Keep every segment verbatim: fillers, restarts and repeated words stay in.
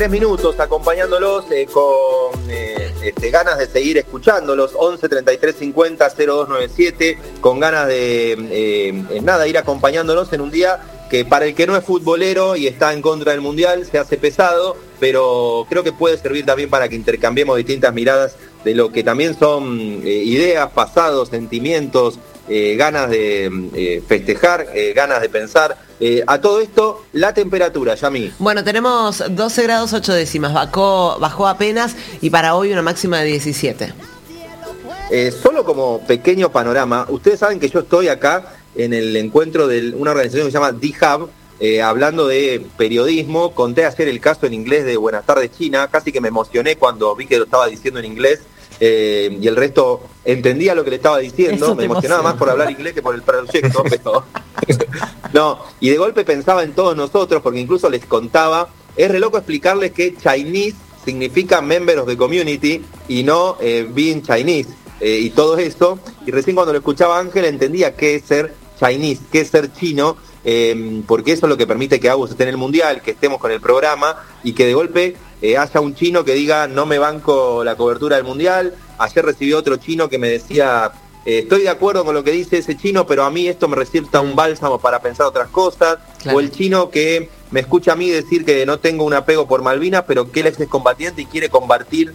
Tres minutos acompañándolos eh, con eh, este, ganas de seguir escuchándolos. Once treinta y tres cincuenta cero dos noventa y siete, con ganas de eh, nada ir acompañándolos en un día que para el que no es futbolero y está en contra del mundial se hace pesado, pero creo que puede servir también para que intercambiemos distintas miradas de lo que también son eh, ideas, pasados, sentimientos, eh, ganas de eh, festejar, eh, ganas de pensar. Eh, a todo esto, la temperatura, Yami. Bueno, tenemos doce grados ocho décimas, bajó, bajó apenas, y para hoy una máxima de diecisiete. Eh, solo como pequeño panorama, ustedes saben que yo estoy acá en el encuentro de una organización que se llama D-Hub, eh, hablando de periodismo. Conté ayer el caso en inglés de Buenas tardes China, casi que me emocioné cuando vi que lo estaba diciendo en inglés. Eh, y el resto entendía lo que le estaba diciendo, me emocionaba emociona. Más por hablar inglés que por el proyecto, pero no, y de golpe pensaba en todos nosotros, porque incluso les contaba, es re loco explicarles que Chinese significa member of the community y no eh, being Chinese, eh, y todo eso, y recién cuando lo escuchaba Ángel entendía qué es ser Chinese, qué es ser chino, eh, porque eso es lo que permite que Agus esté en el mundial, que estemos con el programa, y que de golpe Eh, haya un chino que diga no me banco la cobertura del mundial. Ayer recibí otro chino que me decía eh, estoy de acuerdo con lo que dice ese chino, pero a mí esto me resulta un bálsamo para pensar otras cosas. Claro. O el chino que me escucha a mí decir que no tengo un apego por Malvinas, pero que él es excombatiente y quiere combatir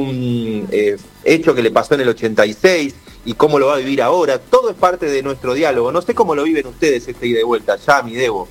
un eh, hecho que le pasó en el ochenta y seis y cómo lo va a vivir ahora. Todo es parte de nuestro diálogo. No sé cómo lo viven ustedes este ida y vuelta, Yami, Debo.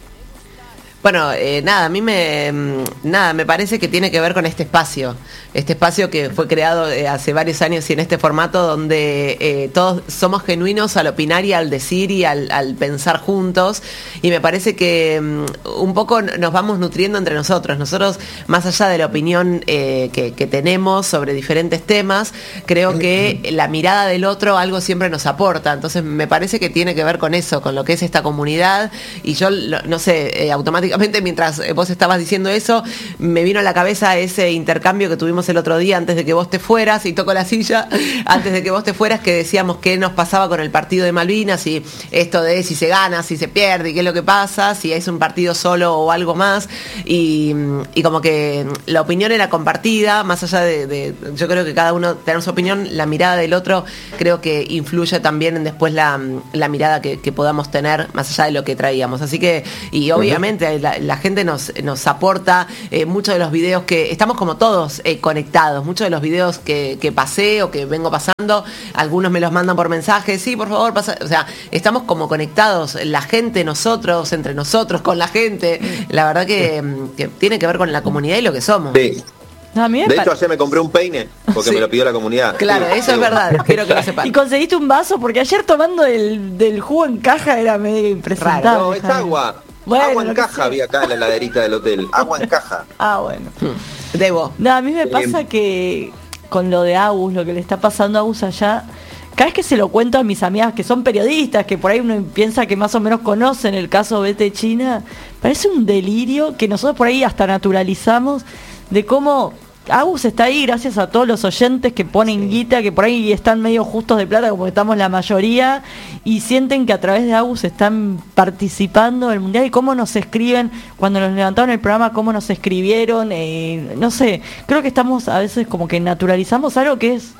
Bueno, eh, nada, a mí me nada me parece que tiene que ver con este espacio, este espacio que fue creado eh, hace varios años y en este formato donde eh, todos somos genuinos al opinar y al decir y al, al pensar juntos, y me parece que um, un poco nos vamos nutriendo entre nosotros. Nosotros, más allá de la opinión eh, que, que tenemos sobre diferentes temas, creo que la mirada del otro algo siempre nos aporta, entonces me parece que tiene que ver con eso, con lo que es esta comunidad, y yo, no sé, eh, automáticamente mientras vos estabas diciendo eso, me vino a la cabeza ese intercambio que tuvimos el otro día antes de que vos te fueras, y toco la silla, antes de que vos te fueras, que decíamos qué nos pasaba con el partido de Malvinas, y esto de si se gana, si se pierde, y qué es lo que pasa, si es un partido solo o algo más, y, y como que la opinión era compartida, más allá de, de, yo creo que cada uno tiene su opinión, la mirada del otro creo que influye también en después la, la mirada que, que podamos tener, más allá de lo que traíamos, así que, y obviamente uh-huh. La, la gente nos, nos aporta eh, muchos de los videos que estamos como todos eh, conectados, muchos de los videos que, que pasé o que vengo pasando, algunos me los mandan por mensajes, sí, por favor, pasa, o sea, estamos como conectados, la gente, nosotros, entre nosotros, con la gente, la verdad que, que tiene que ver con la comunidad y lo que somos. Sí. No, a mí me de hecho, ayer me compré un peine porque sí. me lo pidió la comunidad. Claro, eso es verdad, quiero que lo sepan. Y conseguiste un vaso, porque ayer tomando el, del jugo en caja era medio impresionante. No, es agua. Bueno, agua en caja había acá en la heladerita del hotel. Agua en caja. Ah, bueno. Hmm. Debo. No, a mí me pasa eh, que con lo de Agus, lo que le está pasando a Agus allá, cada vez que se lo cuento a mis amigas que son periodistas, que por ahí uno piensa que más o menos conocen el caso Vete China, parece un delirio que nosotros por ahí hasta naturalizamos de cómo Agus está ahí gracias a todos los oyentes que ponen sí. guita, que por ahí están medio justos de plata, como estamos la mayoría, y sienten que a través de Agus están participando del mundial. Y cómo nos escriben, cuando nos levantaron el programa, cómo nos escribieron, eh, no sé, creo que estamos a veces como que naturalizamos algo que es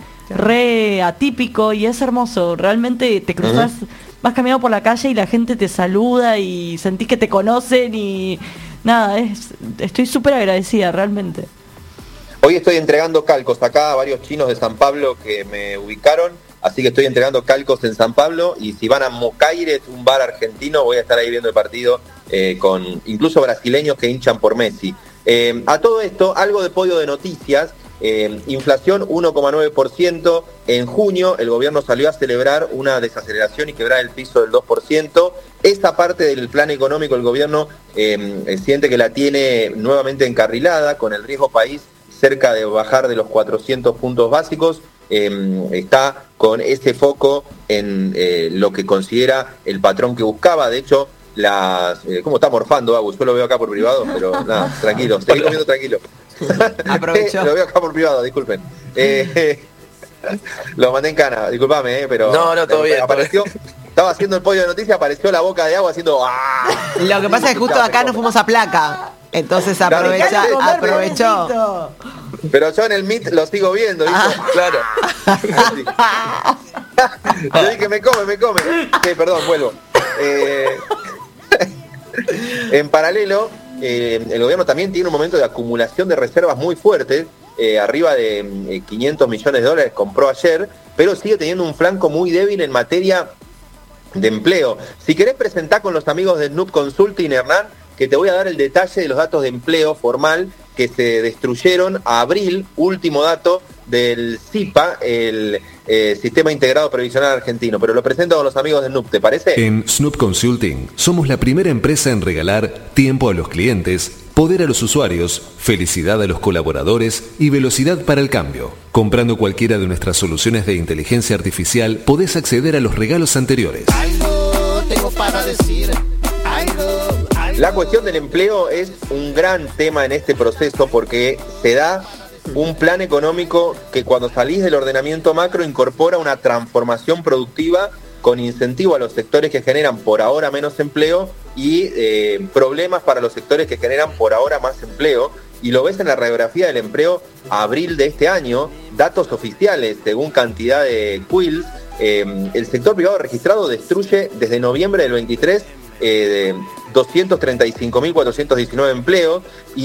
re atípico y es hermoso. Realmente te cruzas, uh-huh. vas caminando por la calle y la gente te saluda y sentís que te conocen y nada, es, estoy súper agradecida realmente. Hoy estoy entregando calcos acá a varios chinos de San Pablo que me ubicaron, así que estoy entregando calcos en San Pablo, y si van a Mocaires, un bar argentino, voy a estar ahí viendo el partido eh, con incluso brasileños que hinchan por Messi. Eh, a todo esto, algo de podio de noticias, eh, inflación uno coma nueve por ciento, en junio el gobierno salió a celebrar una desaceleración y quebrar el piso del dos por ciento. Esta parte del plan económico el gobierno eh, siente que la tiene nuevamente encarrilada, con el riesgo país cerca de bajar de los cuatrocientos puntos básicos, eh, está con ese foco en eh, lo que considera el patrón que buscaba. De hecho, las eh, ¿cómo está morfando Agus? Yo lo veo acá por privado, pero nada, tranquilo, seguí comiendo tranquilo. Aprovecho. Lo veo acá por privado, disculpen. Eh, lo mandé en cana, disculpame, eh, pero no, no, todo bien. Apareció, estaba haciendo el pollo de noticias, apareció la boca de agua haciendo ¡ah! Lo que pasa es que justo acá nos fuimos a placa. Entonces Claro, aprovecha, ¿qué haces? aprovechó. Pero yo en el Meet lo sigo viendo, ¿viste? Ah. Claro. Yo dije, me come, me come. Sí, perdón, vuelvo. Eh, en paralelo, eh, el gobierno también tiene un momento de acumulación de reservas muy fuertes, eh, arriba de eh, quinientos millones de dólares compró ayer, pero sigue teniendo un flanco muy débil en materia de empleo. Si querés presentar con los amigos de Snoop Consulting, Hernán, que te voy a dar el detalle de los datos de empleo formal que se destruyeron a abril, último dato del S I P A, el eh, Sistema Integrado Previsional Argentino. Pero lo presento con los amigos de Snoop, ¿te parece? En Snoop Consulting somos la primera empresa en regalar tiempo a los clientes, poder a los usuarios, felicidad a los colaboradores y velocidad para el cambio. Comprando cualquiera de nuestras soluciones de inteligencia artificial, podés acceder a los regalos anteriores. Algo tengo para decir. Algo, algo. La cuestión del empleo es un gran tema en este proceso porque se da un plan económico que cuando salís del ordenamiento macro incorpora una transformación productiva con incentivo a los sectores que generan por ahora menos empleo y eh, problemas para los sectores que generan por ahora más empleo. Y lo ves en la radiografía del empleo abril de este año, datos oficiales según cantidad de Quills, eh, el sector privado registrado destruye desde noviembre del veintitrés eh, doscientos treinta y cinco mil cuatrocientos diecinueve empleos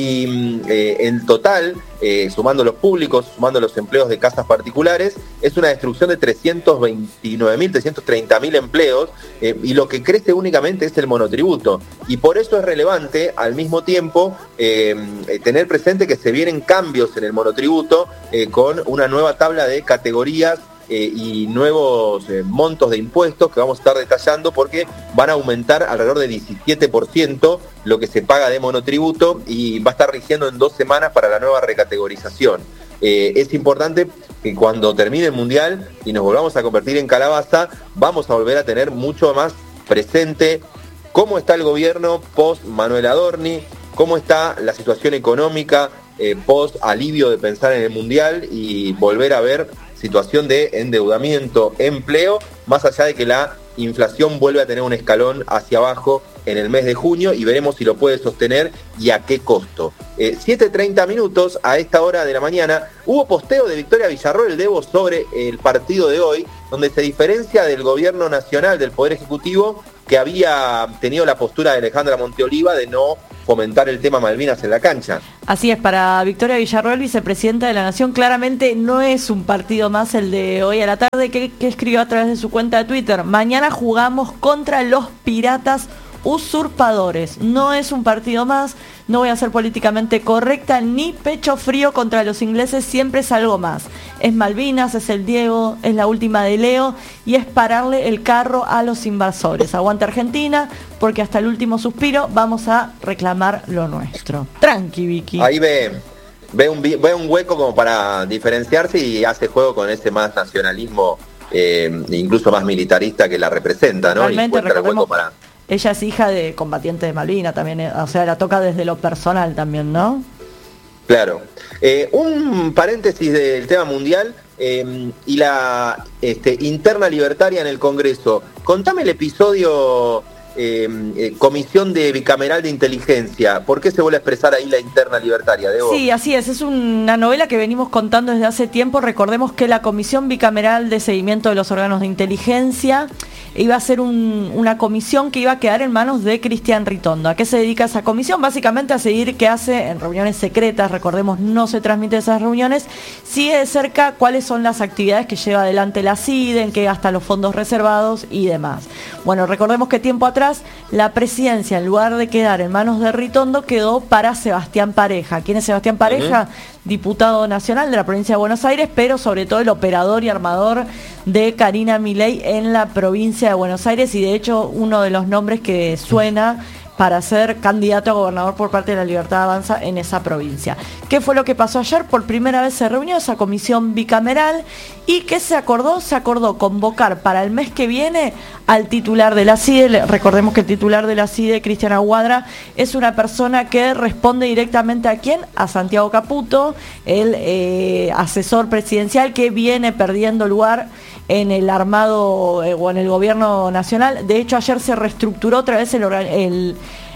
y eh, en total, eh, sumando los públicos, sumando los empleos de casas particulares, es una destrucción de trescientos veintinueve mil, trescientos treinta mil empleos eh, y lo que crece únicamente es el monotributo. Y por eso es relevante al mismo tiempo eh, tener presente que se vienen cambios en el monotributo eh, con una nueva tabla de categorías Eh, y nuevos eh, montos de impuestos que vamos a estar detallando porque van a aumentar alrededor de diecisiete por ciento lo que se paga de monotributo y va a estar rigiendo en dos semanas para la nueva recategorización. Eh, es importante que cuando termine el Mundial y nos volvamos a convertir en calabaza, vamos a volver a tener mucho más presente cómo está el gobierno post Manuel Adorni, cómo está la situación económica eh, post alivio de pensar en el Mundial y volver a ver situación de endeudamiento, empleo, más allá de que la inflación vuelve a tener un escalón hacia abajo en el mes de junio y veremos si lo puede sostener y a qué costo. Eh, siete treinta minutos a esta hora de la mañana, hubo posteo de Victoria Villarroel, Debo, sobre el partido de hoy, donde se diferencia del gobierno nacional, del Poder Ejecutivo, que había tenido la postura de Alejandra Monteoliva de no fomentar el tema Malvinas en la cancha. Así es, para Victoria Villarroel, vicepresidenta de la Nación, claramente no es un partido más el de hoy a la tarde, que, que escribió a través de su cuenta de Twitter: mañana jugamos contra los piratas usurpadores. No es un partido más, no voy a ser políticamente correcta, ni pecho frío contra los ingleses, siempre es algo más. Es Malvinas, es el Diego, es la última de Leo y es pararle el carro a los invasores. Aguante Argentina, porque hasta el último suspiro vamos a reclamar lo nuestro. Tranqui, Vicky. Ahí ve, ve, un, ve un hueco como para diferenciarse y hace juego con ese más nacionalismo, eh, incluso más militarista que la representa, ¿no? Realmente, y encuentra el hueco para... Ella es hija de combatientes de Malvinas también, o sea, la toca desde lo personal también, ¿no? Claro. Eh, un paréntesis del tema mundial eh, y la este, interna libertaria en el Congreso. Contame el episodio eh, eh, Comisión de Bicameral de Inteligencia. ¿Por qué se vuelve a expresar ahí la interna libertaria, Debo? Sí, así es. Es una novela que venimos contando desde hace tiempo. Recordemos que la Comisión Bicameral de Seguimiento de los Órganos de Inteligencia iba a ser un, una comisión que iba a quedar en manos de Cristian Ritondo. ¿A qué se dedica esa comisión? Básicamente a seguir qué hace en reuniones secretas. Recordemos, no se transmiten esas reuniones. Sigue de cerca cuáles son las actividades que lleva adelante la C I D E, en qué gasta los fondos reservados y demás. Bueno, recordemos que tiempo atrás la presidencia, en lugar de quedar en manos de Ritondo, quedó para Sebastián Pareja. ¿Quién es Sebastián Pareja? Uh-huh. Diputado nacional de la provincia de Buenos Aires, pero sobre todo el operador y armador de Karina Milei en la provincia de Buenos Aires, y de hecho uno de los nombres que suena para ser candidato a gobernador por parte de La Libertad Avanza en esa provincia. ¿Qué fue lo que pasó ayer? Por primera vez se reunió esa comisión bicameral y ¿qué se acordó? Se acordó convocar para el mes que viene al titular de la C I D E. Recordemos que el titular de la C I D E, Cristian Aguadra, es una persona que responde directamente ¿a quién? A Santiago Caputo, el eh, asesor presidencial que viene perdiendo lugar en el armado eh, o en el gobierno nacional. De hecho, ayer se reestructuró otra vez el, el,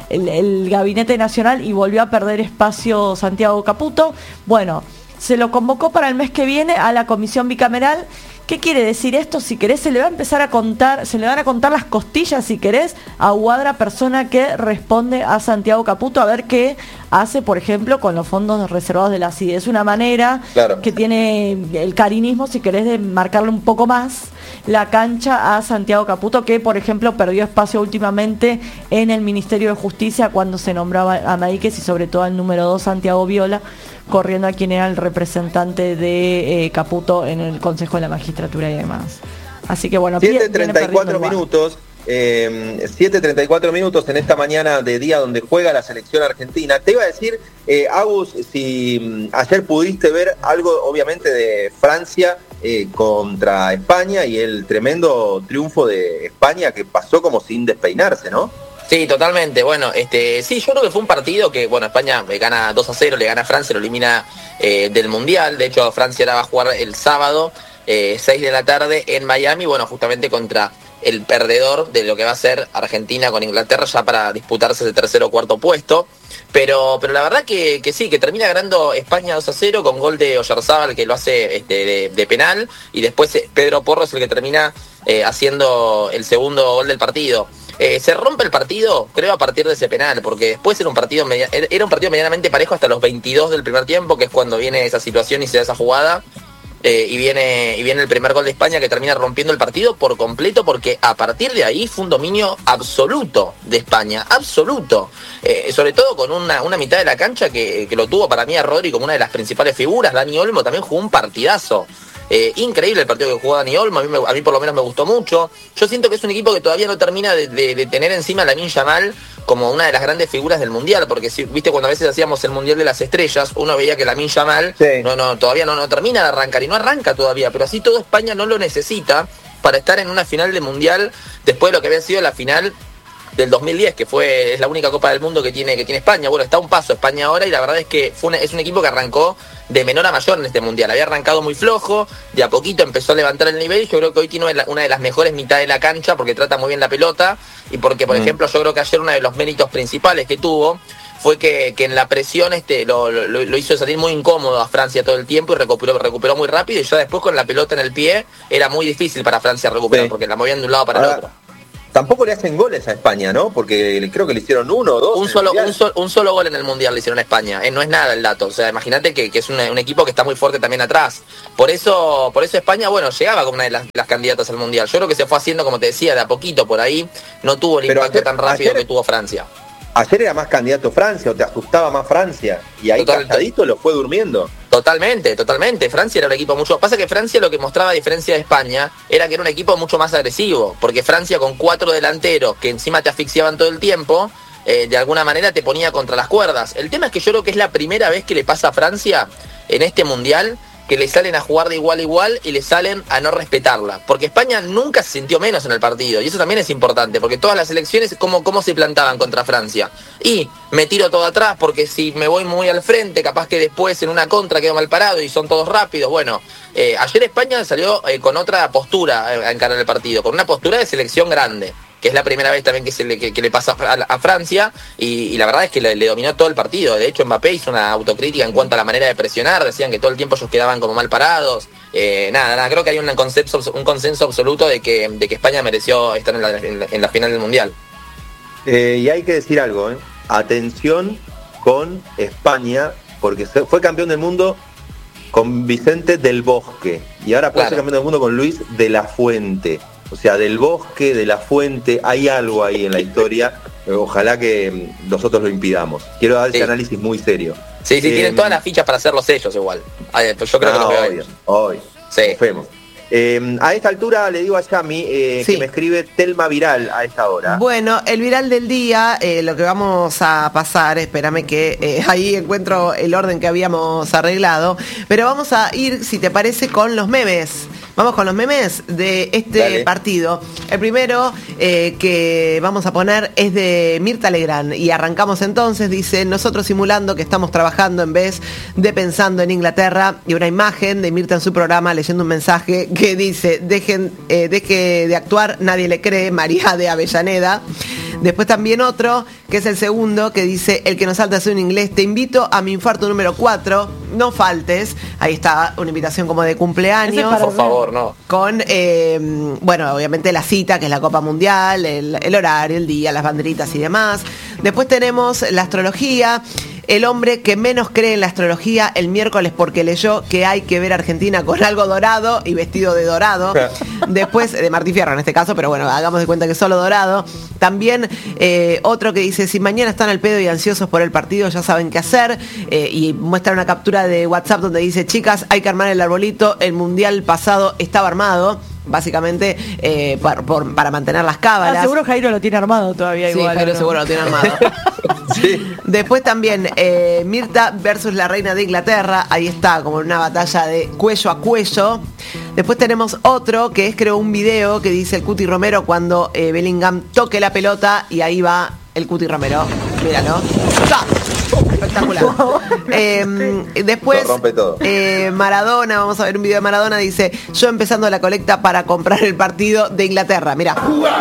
el, el gabinete nacional y volvió a perder espacio Santiago Caputo. Bueno, se lo convocó para el mes que viene a la comisión bicameral. ¿Qué quiere decir esto? Si querés, se le va a empezar a contar, se le van a contar las costillas, si querés, a Huadra, persona que responde a Santiago Caputo, a ver qué hace, por ejemplo, con los fondos reservados de la C I D. Es una manera claro. que tiene el carinismo, si querés, de marcarle un poco más la cancha a Santiago Caputo, que, por ejemplo, perdió espacio últimamente en el Ministerio de Justicia cuando se nombraba a Maíquez y sobre todo al número dos, Santiago Viola, corriendo a quien era el representante de eh, Caputo en el Consejo de la Magistratura y demás. Así que bueno, siete treinta y cuatro minutos, eh, siete treinta y cuatro minutos en esta mañana de día donde juega la selección argentina. Te iba a decir, eh, Agus, si ayer pudiste ver algo obviamente de Francia eh, contra España y el tremendo triunfo de España que pasó como sin despeinarse, ¿no? Sí, totalmente. Bueno, este, sí, yo creo que fue un partido que, bueno, España gana dos a cero, le gana a Francia, lo elimina eh, del Mundial. De hecho, Francia ahora va a jugar el sábado, eh, seis de la tarde, en Miami, bueno, justamente contra el perdedor de lo que va a ser Argentina con Inglaterra, ya para disputarse ese tercer o cuarto puesto. Pero, pero la verdad que, que sí, que termina ganando España dos a cero con gol de Oyarzábal, que lo hace este, de, de penal, y después Pedro Porro es el que termina eh, haciendo el segundo gol del partido. Eh, se rompe el partido, creo, a partir de ese penal, porque después era un partido media, era un partido medianamente parejo hasta los veintidós del primer tiempo, que es cuando viene esa situación y se da esa jugada, eh, y viene y viene el primer gol de España que termina rompiendo el partido por completo, porque a partir de ahí fue un dominio absoluto de España, absoluto, eh, sobre todo con una, una mitad de la cancha que, que lo tuvo para mí a Rodri como una de las principales figuras. Dani Olmo también jugó un partidazo. Eh, increíble el partido que jugó Dani Olmo, a mí, me, a mí por lo menos me gustó mucho. Yo siento que es un equipo que todavía no termina de, de, de tener encima a Lamine Yamal como una de las grandes figuras del Mundial, porque si viste cuando a veces hacíamos el Mundial de las Estrellas, uno veía que Lamine Yamal sí. no, no, todavía no, no termina de arrancar, y no arranca todavía, pero así todo España no lo necesita para estar en una final de Mundial después de lo que había sido la final del dos mil diez, que fue es la única Copa del Mundo que tiene que tiene España. Bueno, está a un paso España ahora, y la verdad es que fue una, es un equipo que arrancó de menor a mayor en este Mundial. Había arrancado muy flojo, de a poquito empezó a levantar el nivel, y yo creo que hoy tiene una de las mejores mitades de la cancha, porque trata muy bien la pelota, y porque, por mm. ejemplo, yo creo que ayer uno de los méritos principales que tuvo fue que, que en la presión este lo, lo, lo hizo salir muy incómodo a Francia todo el tiempo, y recuperó, recuperó muy rápido, y ya después con la pelota en el pie era muy difícil para Francia recuperar, sí. porque la movían de un lado para Ahora, el otro. Tampoco le hacen goles a España, ¿no? Porque creo que le hicieron uno o dos. Un solo, un, sol, un solo gol en el Mundial le hicieron a España. Eh, no es nada el dato. O sea, imagínate que, que es un, un equipo que está muy fuerte también atrás. Por eso por eso España, bueno, llegaba como una de las, las candidatas al Mundial. Yo creo que se fue haciendo, como te decía, de a poquito por ahí. No tuvo el Pero impacto ayer, tan rápido ayer, que tuvo Francia. Ayer era más candidato Francia, o te asustaba más Francia. Y ahí Total, calladito lo fue durmiendo. Totalmente, totalmente. Francia era un equipo mucho... Pasa que Francia lo que mostraba a diferencia de España era que era un equipo mucho más agresivo, porque Francia con cuatro delanteros que encima te asfixiaban todo el tiempo, eh, de alguna manera te ponía contra las cuerdas. El tema es que yo creo que es la primera vez que le pasa a Francia en este Mundial que le salen a jugar de igual a igual y le salen a no respetarla, porque España nunca se sintió menos en el partido, y eso también es importante, porque todas las selecciones, ¿cómo, cómo se plantaban contra Francia? Y me tiro todo atrás, porque si me voy muy al frente, capaz que después en una contra quedo mal parado y son todos rápidos. Bueno, eh, ayer España salió eh, con otra postura a encarar el partido, con una postura de selección grande, que es la primera vez también que, se le, que, que le pasa a, a Francia, y, y la verdad es que le, le dominó todo el partido. De hecho, Mbappé hizo una autocrítica en cuanto a la manera de presionar, decían que todo el tiempo ellos quedaban como mal parados. Eh, nada, nada, creo que hay un consenso, un consenso absoluto de que, de que España mereció estar en la, en la, en la final del Mundial. Eh, y hay que decir algo, ¿eh? Atención con España, porque fue campeón del mundo con Vicente del Bosque, y ahora puede claro. ser campeón del mundo con Luis de la Fuente. O sea, del Bosque, de la Fuente, hay algo ahí en la historia. Ojalá que nosotros lo impidamos. Quiero dar sí. ese análisis muy serio. Sí, sí, eh, tienen todas las fichas para hacerlos ellos igual. Yo creo no, que lo hoy, hoy. Sí. Confemos. Eh, a esta altura le digo a Yami eh, sí. que me escribe Telma Viral a esta hora. Bueno, el viral del día, eh, lo que vamos a pasar, espérame que eh, ahí encuentro el orden que habíamos arreglado, pero vamos a ir, si te parece, con los memes. Vamos con los memes de este Dale. partido. El primero eh, que vamos a poner es de Mirta Legrand. Y arrancamos entonces, dice, nosotros simulando que estamos trabajando en vez de pensando en Inglaterra. Y una imagen de Mirta en su programa leyendo un mensaje que dice, dejen, eh, deje de actuar, nadie le cree, María de Avellaneda. Después también otro, que es el segundo, que dice, el que no salta es un inglés, te invito a mi infarto número cuatro, no faltes. Ahí está una invitación como de cumpleaños. Por favor, no. Con, eh, bueno, obviamente la cita, que es la Copa Mundial, el, el horario, el día, las banderitas y demás. Después tenemos la astrología. El hombre que menos cree en la astrología el miércoles porque leyó que hay que ver a Argentina con algo dorado y vestido de dorado. Después, de Martí Fierro en este caso, pero bueno, hagamos de cuenta que solo dorado. También eh, otro que dice, si mañana están al pedo y ansiosos por el partido, ya saben qué hacer. Eh, y muestra una captura de WhatsApp donde dice, chicas, hay que armar el arbolito, el mundial pasado estaba armado. Básicamente eh, por, por, para mantener las cábalas. Ah, seguro Jairo lo tiene armado todavía. Sí, igual. Jairo ¿no? seguro lo tiene armado. Sí. Después también eh, Mirta versus la reina de Inglaterra. Ahí está, como en una batalla de cuello a cuello. Después tenemos otro que es, creo, un video que dice el Cuti Romero cuando eh, Bellingham toque la pelota y ahí va el Cuti Romero. Míralo. ¡Ah! Espectacular. eh, después Lo rompe todo. Eh, Maradona, vamos a ver un video de Maradona, dice, yo empezando la colecta para comprar el partido de Inglaterra. Mirá.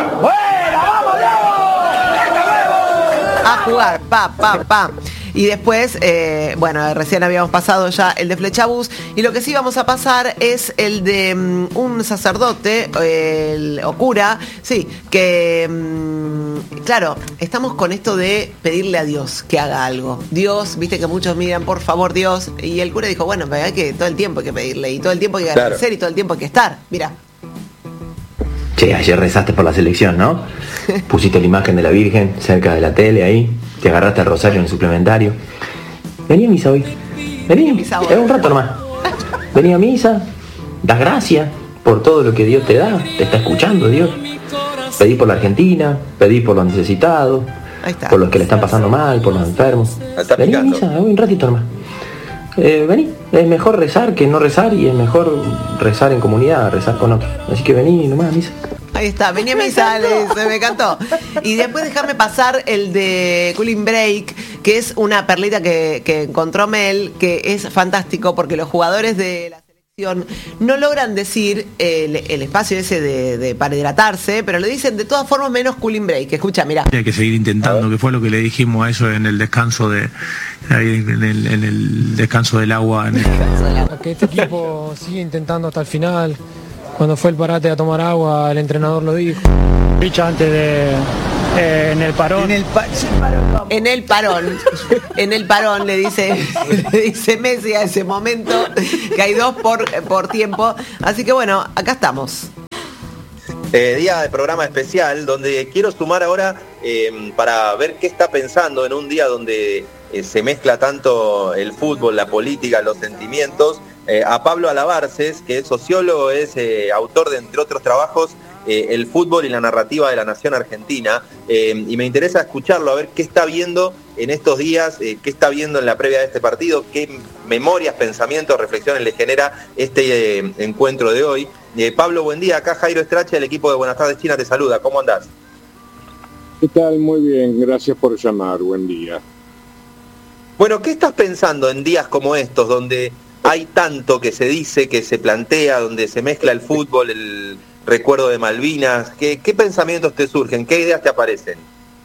A jugar, pa, pa, pa. Y después, eh, bueno, recién habíamos pasado ya el de Flechabús. Y lo que sí vamos a pasar es el de um, un sacerdote, el, o cura, sí, que, um, claro, estamos con esto de pedirle a Dios que haga algo. Dios, viste que muchos miran, por favor, Dios. Y el cura dijo, bueno, pero hay que, todo el tiempo hay que pedirle. Y todo el tiempo hay que agradecer, claro. Y todo el tiempo hay que estar. Mira. Che, ayer rezaste por la selección, ¿no? Pusiste la imagen de la Virgen cerca de la tele ahí, te agarraste el rosario en el suplementario. Vení a misa hoy. Vení, es un rato nomás. Vení a misa, das gracias por todo lo que Dios te da, te está escuchando Dios. Pedí por la Argentina, pedí por los necesitados, por los que le están pasando mal, por los enfermos. Vení a misa, hoy un ratito nomás. Eh, vení, es mejor rezar que no rezar y es mejor rezar en comunidad, rezar con otros. Así que vení nomás a misa. Ahí está, vení a misa, se me encantó. Y después dejarme pasar el de Cooling Break, que es una perlita que, que encontró Mel, que es fantástico porque los jugadores de la selección no logran decir el, el espacio ese de, de para hidratarse, pero lo dicen de todas formas menos Cooling Break. Escucha, mirá. Hay que seguir intentando, que fue lo que le dijimos a eso en el descanso de ahí en el, en el descanso del agua. En el... Que este equipo sigue intentando hasta el final. Cuando fue el parate a tomar agua, el entrenador lo dijo. Picha antes de eh, en el parón. En el, pa en el parón. En el parón le dice, le dice Messi a ese momento que hay dos por, por tiempo. Así que bueno, acá estamos. Eh, día de programa especial donde quiero sumar ahora eh, para ver qué está pensando en un día donde eh, se mezcla tanto el fútbol, la política, los sentimientos. Eh, a Pablo Alabarces, que es sociólogo, es eh, autor de, entre otros trabajos, eh, El fútbol y la narrativa de la nación argentina, eh, y me interesa escucharlo, a ver qué está viendo en estos días, eh, qué está viendo en la previa de este partido, qué memorias, pensamientos, reflexiones le genera este eh, encuentro de hoy. Eh, Pablo, buen día, acá Jairo Estrache, el equipo de Buenas Tardes China te saluda, ¿cómo andás? ¿Qué tal? Muy bien, gracias por llamar, buen día. Bueno, ¿qué estás pensando en días como estos, donde hay tanto que se dice, que se plantea, donde se mezcla el fútbol, el recuerdo de Malvinas? ¿Qué, qué pensamientos te surgen? ¿Qué ideas te aparecen?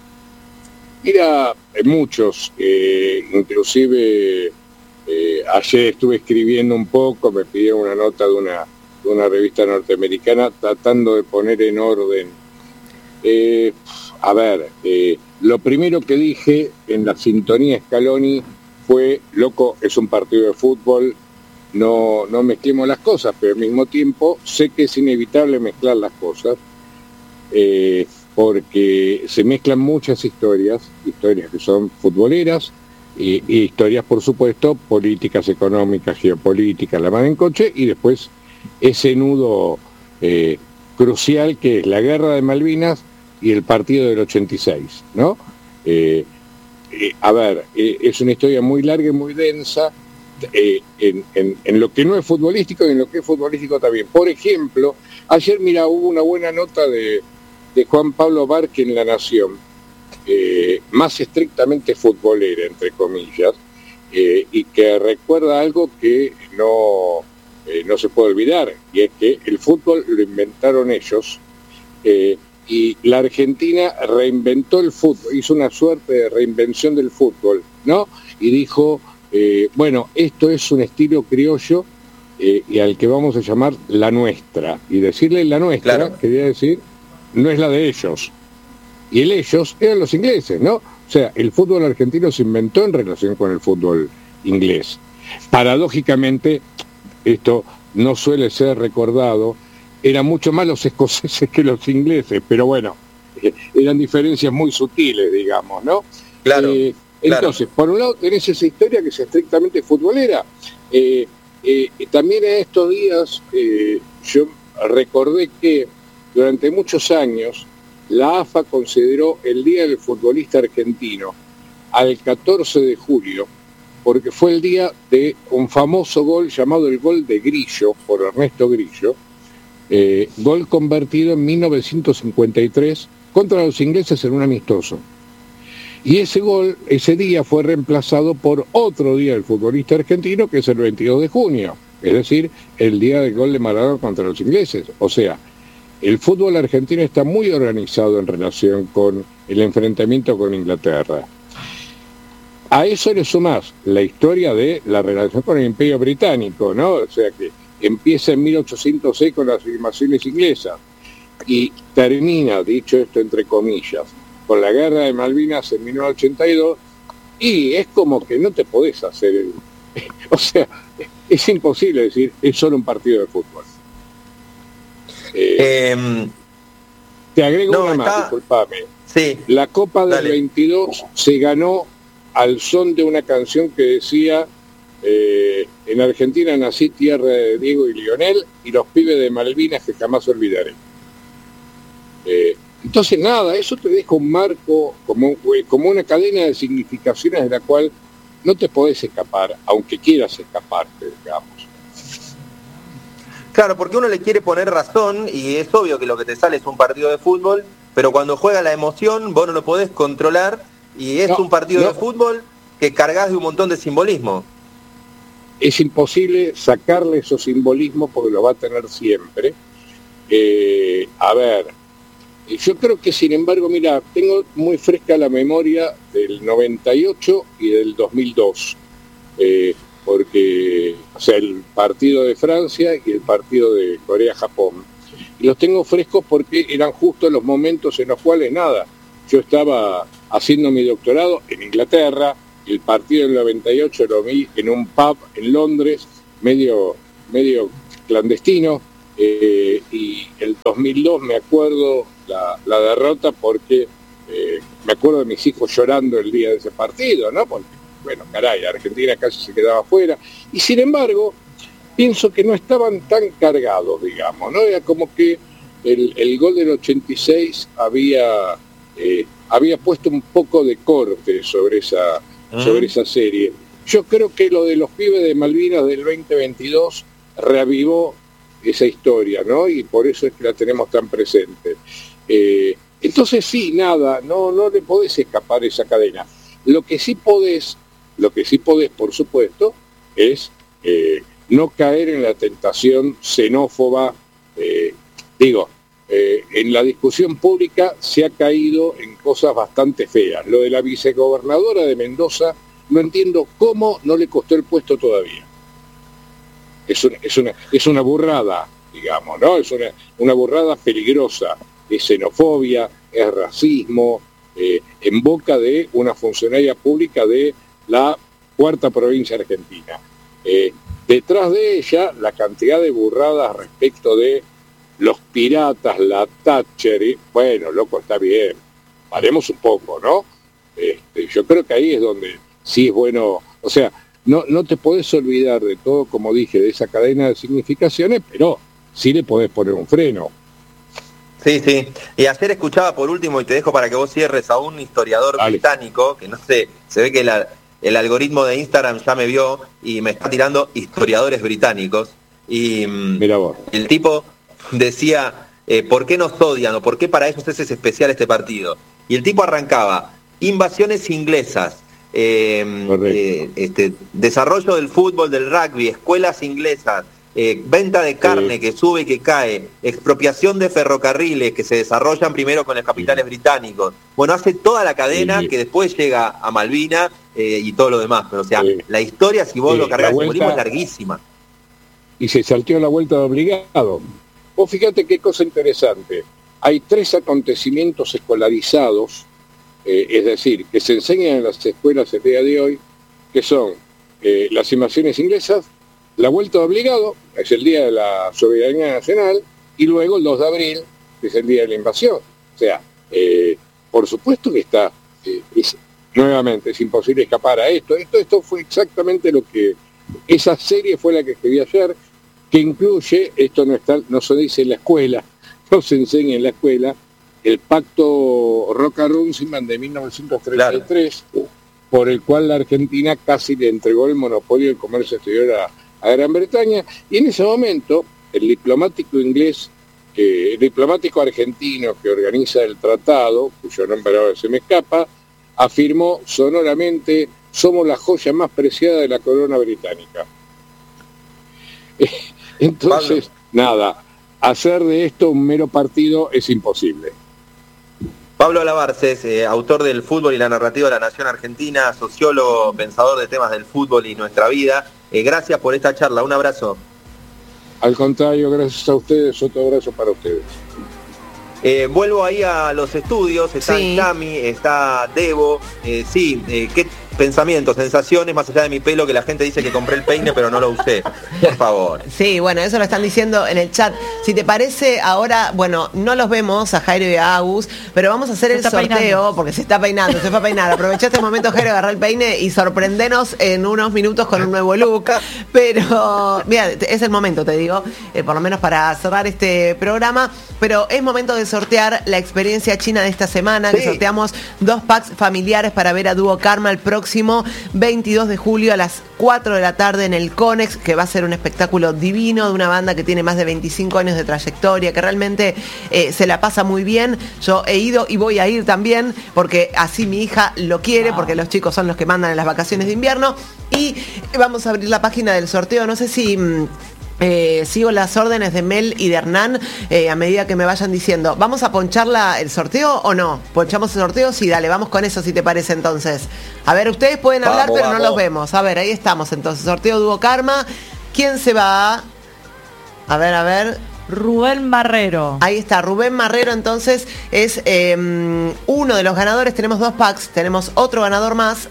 Mira, muchos. Eh, inclusive eh, ayer estuve escribiendo un poco, me pidieron una nota de una, de una revista norteamericana tratando de poner en orden. Eh, a ver, eh, lo primero que dije en la sintonía Scaloni fue, loco, es un partido de fútbol, no, no mezclemos las cosas, pero al mismo tiempo sé que es inevitable mezclar las cosas, eh, porque se mezclan muchas historias, historias que son futboleras, y, y historias, por supuesto, políticas, económicas, geopolíticas, la mano en coche, y después ese nudo eh, crucial que es la guerra de Malvinas y el partido del ochenta y seis, ¿no? Eh, eh, a ver, eh, es una historia muy larga y muy densa, eh, en, en, en lo que no es futbolístico y en lo que es futbolístico también. Por ejemplo, ayer, mira, hubo una buena nota de, de Juan Pablo Barque en La Nación, eh, más estrictamente futbolera, entre comillas, eh, y que recuerda algo que no, eh, no se puede olvidar, y es que el fútbol lo inventaron ellos, eh, y la Argentina reinventó el fútbol, hizo una suerte de reinvención del fútbol, ¿no? Y dijo, eh, bueno, esto es un estilo criollo eh, y al que vamos a llamar la nuestra. Y decirle la nuestra, claro, quería decir, no es la de ellos. Y el ellos eran los ingleses, ¿no? O sea, el fútbol argentino se inventó en relación con el fútbol inglés. Paradójicamente, esto no suele ser recordado, eran mucho más los escoceses que los ingleses, pero bueno, eh, eran diferencias muy sutiles, digamos, ¿no? Claro, eh, claro. Entonces, por un lado tenés esa historia que es estrictamente futbolera. Eh, eh, también en estos días eh, yo recordé que durante muchos años la A F A consideró el Día del Futbolista Argentino al catorce de julio, porque fue el día de un famoso gol llamado el gol de Grillo, por Ernesto Grillo, eh, gol convertido en mil novecientos cincuenta y tres contra los ingleses en un amistoso. Y ese gol, ese día fue reemplazado por otro día del futbolista argentino, que es el veintidós de junio, es decir, el día del gol de Maradona contra los ingleses. O sea, el fútbol argentino está muy organizado en relación con el enfrentamiento con Inglaterra. A eso le sumás la historia de la relación con el Imperio Británico, ¿no? O sea, que empieza en mil ochocientos seis con las invasiones inglesas y termina, dicho esto entre comillas, con la guerra de Malvinas en mil novecientos ochenta y dos, y es como que no te podés hacer el... O sea, es imposible decir, es solo un partido de fútbol. Eh, eh, te agrego no, una está... más, disculpame. Sí. La Copa del Dale. veintidós se ganó al son de una canción que decía eh, en Argentina nací, tierra de Diego y Lionel, y los pibes de Malvinas que jamás olvidaré. Eh, entonces nada, eso te deja un marco, como, como una cadena de significaciones de la cual no te podés escapar, aunque quieras escaparte, digamos. Claro, porque uno le quiere poner razón y es obvio que lo que te sale es un partido de fútbol, pero cuando juega la emoción vos no lo podés controlar y es no, un partido no. de fútbol que cargas de un montón de simbolismo. Es imposible sacarle esos simbolismos porque lo va a tener siempre. Eh, a ver, yo creo que sin embargo, mira, tengo muy fresca la memoria del noventa y ocho y del dos mil dos. Eh, porque, o sea, el partido de Francia y el partido de Corea-Japón. Y los tengo frescos porque eran justo los momentos en los cuales, nada, yo estaba haciendo mi doctorado en Inglaterra, el partido del noventa y ocho lo vi en un pub en Londres, medio, medio clandestino, eh, y el dos mil dos me acuerdo la, la derrota porque eh, me acuerdo de mis hijos llorando el día de ese partido, ¿no? Porque, bueno, caray, Argentina casi se quedaba fuera. Y sin embargo, pienso que no estaban tan cargados, digamos, ¿no? Era como que el, el gol del ochenta y seis había, eh, había puesto un poco de corte sobre esa, uh-huh. sobre esa serie. Yo creo que lo de los pibes de Malvinas del veinte veintidós reavivó esa historia, ¿no? Y por eso es que la tenemos tan presente. Eh, entonces sí, nada, no, no le podés escapar esa cadena. Lo que sí podés Lo que sí podés, por supuesto, es eh, no caer en la tentación xenófoba. Eh, digo, eh, en la discusión pública se ha caído en cosas bastante feas. Lo de la vicegobernadora de Mendoza, no entiendo cómo no le costó el puesto todavía. Es una, es una, es una burrada, digamos, ¿no? Es una, una burrada peligrosa. Es xenofobia, es racismo, eh, en boca de una funcionaria pública de la cuarta provincia argentina. Eh, detrás de ella, la cantidad de burradas respecto de los piratas, la Thatcher, y, bueno, loco, está bien, paremos un poco, ¿no? Este, yo creo que ahí es donde sí es bueno, o sea, no, no te podés olvidar de todo, como dije, de esa cadena de significaciones, pero sí le podés poner un freno. Sí, sí. Y ayer escuchaba por último, y te dejo para que vos cierres, a un historiador Dale. británico, que no sé, se ve que la... el algoritmo de Instagram ya me vio y me está tirando historiadores británicos. Y Mira vos. El tipo decía, eh, ¿por qué nos odian o por qué para ellos es especial este partido? Y el tipo arrancaba, invasiones inglesas, eh, eh, este, desarrollo del fútbol, del rugby, escuelas inglesas, eh, venta de carne sí. que sube y que cae, expropiación de ferrocarriles que se desarrollan primero con los capitales sí. británicos. Bueno, hace toda la cadena sí. que después llega a Malvinas eh, y todo lo demás. Pero, o sea, sí. la historia, si vos sí. lo cargás, vuelta, es larguísima. Y se salteó la vuelta de obligado. Vos fíjate qué cosa interesante. Hay tres acontecimientos escolarizados, eh, es decir, que se enseñan en las escuelas el día de hoy, que son eh, las invasiones inglesas, la vuelta de obligado, es el día de la soberanía nacional, y luego el dos de abril, que es el día de la invasión. O sea, eh, por supuesto que está, eh, es, nuevamente, es imposible escapar a esto. Esto, esto fue exactamente lo que, esa serie fue la que escribí ayer, que incluye, esto no está, no se dice en la escuela, no se enseña en la escuela, el pacto Roca-Runciman de mil novecientos treinta y tres, claro. por el cual la Argentina casi le entregó el monopolio del comercio exterior a, a Gran Bretaña, y en ese momento el diplomático inglés, eh, el diplomático argentino que organiza el tratado, cuyo nombre ahora se me escapa, afirmó sonoramente: somos la joya más preciada de la corona británica. Entonces, Pablo. nada, hacer de esto un mero partido es imposible. Pablo Alabarces, eh, autor del Fútbol y la narrativa de la Nación Argentina, sociólogo, pensador de temas del fútbol y nuestra vida. Eh, gracias por esta charla, un abrazo. Al contrario, gracias a ustedes, otro abrazo para ustedes. Eh, vuelvo ahí a los estudios, está sí. Tami, está Debo, eh, sí, eh, ¿qué pensamientos, sensaciones, más allá de mi pelo, que la gente dice que compré el peine pero no lo usé? Por favor. Sí, bueno, eso lo están diciendo en el chat. Si te parece, ahora, bueno, no los vemos a Jairo y a Agus, pero vamos a hacer se el sorteo, peinando. porque se está peinando, se fue a peinar. Aproveché este momento, Jairo, agarrar el peine y sorprendenos en unos minutos con un nuevo look. Pero, mira, es el momento, te digo, eh, por lo menos para cerrar este programa, pero es momento de sortear la experiencia china de esta semana, sí. que sorteamos dos packs familiares para ver a Dúo Karma el próximo veintidós de julio a las cuatro de la tarde en el Conex, que va a ser un espectáculo divino de una banda que tiene más de veinticinco años de trayectoria, que realmente eh, se la pasa muy bien. Yo he ido y voy a ir también, porque así mi hija lo quiere, wow. porque los chicos son los que mandan en las vacaciones de invierno. Y vamos a abrir la página del sorteo, no sé si... Eh, sigo las órdenes de Mel y de Hernán eh, a medida que me vayan diciendo. ¿Vamos a ponchar la, el sorteo o no? ¿Ponchamos el sorteo? Sí, dale, vamos con eso si te parece entonces. A ver, ustedes pueden hablar, vamos, pero vamos. no los vemos. A ver, ahí estamos entonces. Sorteo Dúo Karma. ¿Quién se va? A ver, a ver. Rubén Marrero. Ahí está, Rubén Marrero entonces es eh, uno de los ganadores. Tenemos dos packs, tenemos otro ganador más.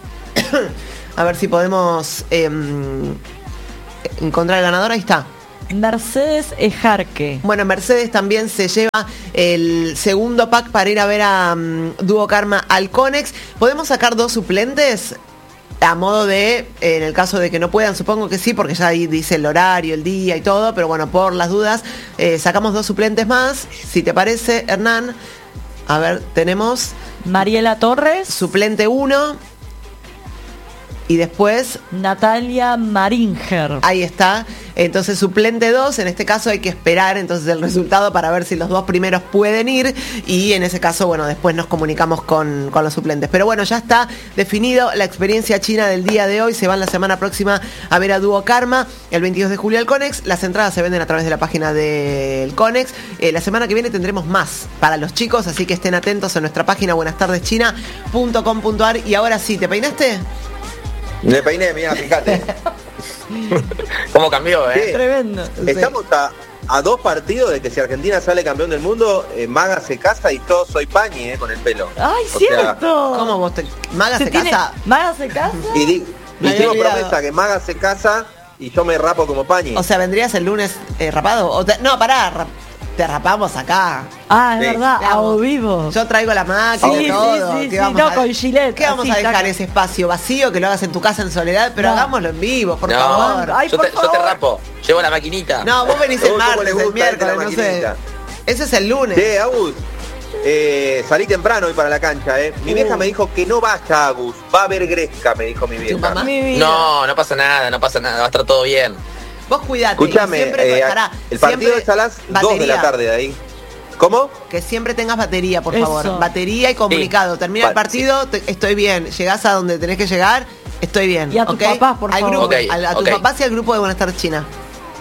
A ver si podemos eh, encontrar el ganador. Ahí está. Mercedes Ejarque. Bueno, Mercedes también se lleva el segundo pack para ir a ver a um, Dúo Karma al Conex. ¿Podemos sacar dos suplentes? A modo de, en el caso de que no puedan, supongo que sí, porque ya ahí dice el horario, el día y todo, pero bueno, por las dudas, eh, sacamos dos suplentes más, si te parece, Hernán. A ver, tenemos... Mariela Torres. Suplente uno. Y después... Natalia Maringer. Ahí está. Entonces, suplente dos. En este caso hay que esperar entonces el resultado para ver si los dos primeros pueden ir. Y en ese caso, bueno, después nos comunicamos con, con los suplentes. Pero bueno, ya está definido la experiencia china del día de hoy. Se van la semana próxima a ver a Dúo Karma. El veintidós de julio al Conex. Las entradas se venden a través de la página del Conex. Eh, la semana que viene tendremos más para los chicos. Así que estén atentos en nuestra página buenas tardes china punto com punto a r. Y ahora sí, ¿te peinaste? Me peiné, mira, fíjate. ¿Cómo cambió, eh? Sí. Tremendo. Estamos a, a dos partidos de que si Argentina sale campeón del mundo, eh, Maga se casa y yo soy Pañi, eh, con el pelo. ¡Ay, o cierto! Sea, ¿Cómo vos te... Maga se, se tiene... casa? ¿Maga se casa? Y, di... y tengo promesa que Maga se casa y yo me rapo como Pañi. O sea, ¿vendrías el lunes eh, rapado? O te... No, pará, rap... te rapamos acá. Ah, es sí. verdad, a vivo. Yo traigo la máquina y sí, todo. Sí, sí, ¿Qué sí, vamos no, a... con Gillette. ¿Qué vamos así, a dejar taca. ese espacio vacío que lo hagas en tu casa en soledad? Pero no. hagámoslo en vivo, por no. favor. Ay, yo, por te, favor. yo te rapo, llevo la maquinita. No, vos venís el martes, el miércoles, no sé. Ese es el lunes. Sí, Agus, eh, salí temprano hoy para la cancha, eh. Mi uh. vieja me dijo que no vaya, Agus, va a haber Gresca, me dijo mi vieja. ¿Tu mamá? No, no pasa nada, no pasa nada, va a estar todo bien. Vos cuidate. Escúchame, siempre, eh, pará, el partido es a las dos de la tarde de ahí. ¿Cómo? Que siempre tengas batería, por Eso. favor. Batería y comunicado. Sí. Termina vale. el partido, te, estoy bien. Llegás a donde tenés que llegar, estoy bien. Y a tus ¿okay? papás, por al favor. Grupo, okay, a, a tus okay. papás y al grupo de Buenas Tardes China.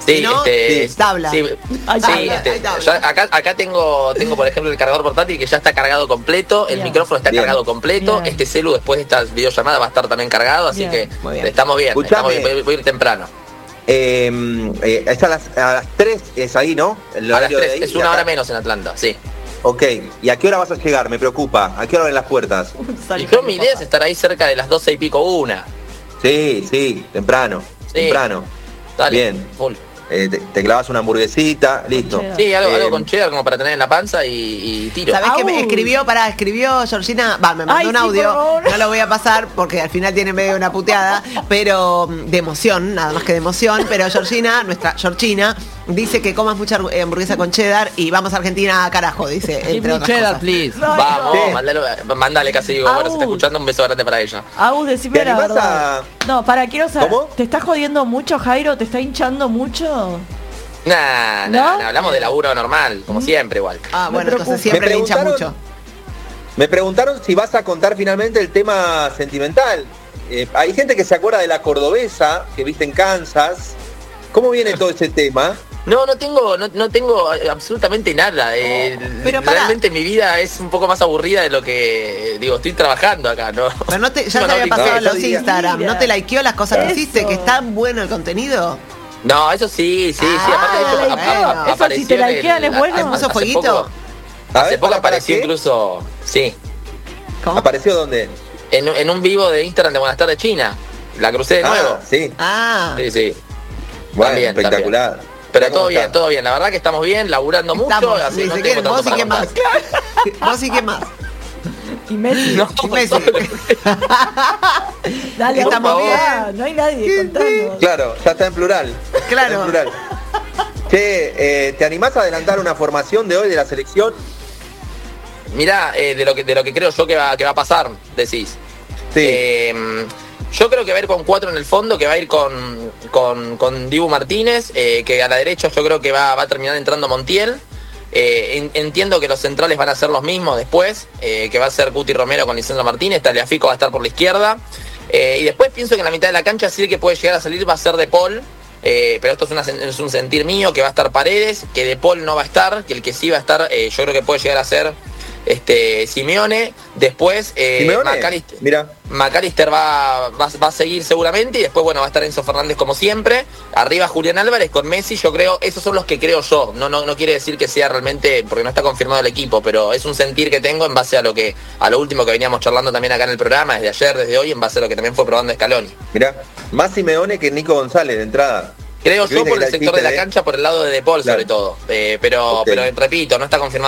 Sí, Si no, este, sí, tabla. Sí, Hay sí, tabla, este, hay tabla. yo acá, acá tengo, tengo, por ejemplo, el cargador portátil que ya está cargado completo, el Bien. micrófono está Bien. cargado completo, Bien. este celu después de esta videollamada va a estar también cargado, así Bien. que Muy bien. estamos bien, Escuchame. estamos bien, voy, voy a ir temprano. Eh, eh, es a las, a las tres es ahí, ¿no? El A las horario de tres, ahí, es y una acá. hora menos en Atlanta, sí. Ok, ¿y a qué hora vas a llegar? Me preocupa. ¿A qué hora abren las puertas? Y yo mi idea es estar ahí cerca de las doce y pico una. Sí, sí, temprano. Sí. Temprano. Dale, Bien. full. Eh, te, te clavas una hamburguesita, listo. cheddar. Sí, algo, Eh, algo con cheddar como para tener en la panza y, y tiro. ¿Sabés que me Au. escribió, pará, escribió Georgina, va, me mandó Ay, un sí, audio, por favor. no lo voy a pasar porque al final tiene medio una puteada, pero mm, de emoción, nada más que de emoción, pero Georgina, nuestra Georgina, dice que comas mucha eh, hamburguesa con cheddar y vamos a Argentina, carajo, dice, entre otras cosas. please. No, Vamos, no. mandale, mandale casi digo, bueno, se está Au. escuchando, un beso grande para ella. Agus, decime ¿Te la animás verdad. No, para, quiero saber. ¿Cómo? ¿Te estás jodiendo mucho, Jairo? ¿Te está hinchando mucho? Nah, nah, ¿No? nah, hablamos de laburo normal, como siempre igual. Ah, Me bueno, entonces preocupa. siempre Me le hincha preguntaron- mucho. Me preguntaron si vas a contar finalmente el tema sentimental. Eh, hay gente que se acuerda de la cordobesa que viste en Kansas. ¿Cómo viene todo ese tema? No, no tengo, no, no tengo eh, absolutamente nada. eh, Pero pará. realmente mi vida es un poco más aburrida de lo que eh, digo, estoy trabajando acá, ¿no? Pero no te, ya No, te no, había ni- pasado no, en los eso diga. Instagram, ¿no te likeó las cosas que Eso. hiciste? Que está bueno el contenido. No, eso sí, sí, sí. Ah, Aparte de hecho, bueno. ap- ap- Eso si apareció te en el- likean es bueno. hace- ¿Te puso hace fueguito? poco- A Hace ver, poco ¿para- para apareció qué? incluso, sí, ¿Cómo? ¿Apareció dónde? en, en un vivo de Instagram de Buenas tardes China. La crucé de nuevo. Ah, sí. Ah, Sí, sí. Bueno, También, espectacular. Pero Mirá cómo todo bien, está. todo bien. La verdad que estamos bien, laburando mucho. estamos. Así Sí, no se tengo quieren, tanto vos y para quién más. contar. Vos y quién más. Y Messi. No, Y Messi. Dale, Estamos por favor. bien. No hay nadie contando. Claro, ya está en plural. Claro. En plural. Che, eh, ¿te animás a adelantar una formación de hoy de la selección? Mirá, eh, de lo que de lo que creo yo que va, que va a pasar, decís. Sí. Eh, yo creo que va a ir con cuatro en el fondo, que va a ir con, con, con Dibu Martínez, eh, que a la derecha yo creo que va, va a terminar entrando Montiel. Eh, en- entiendo que los centrales van a ser los mismos después, eh, que va a ser Cuti Romero con Lisandro Martínez, Tagliafico va a estar por la izquierda. Eh, y después pienso que en la mitad de la cancha sí el que puede llegar a salir va a ser De Paul. Eh, pero esto es, una, es un sentir mío, que va a estar Paredes, que De Paul no va a estar, que el que sí va a estar, eh, yo creo que puede llegar a ser este Simeone. Después eh, ¿Simeone? Macalister, Mira. Macalister va, va, va a seguir seguramente, y después bueno va a estar Enzo Fernández como siempre. Arriba Julián Álvarez con Messi, yo creo, esos son los que creo yo. No, no, no quiere decir que sea realmente, porque no está confirmado el equipo, pero es un sentir que tengo en base a lo que, a lo último que veníamos charlando también acá en el programa, desde ayer, desde hoy, en base a lo que también fue probando Scaloni. Mirá, más Simeone que Nico González de entrada. Creo Porque yo viste por que el la sector de la dijiste, cancha, por el lado de De Paul Claro. sobre todo. Eh, pero, Ok. pero repito, no está confirmado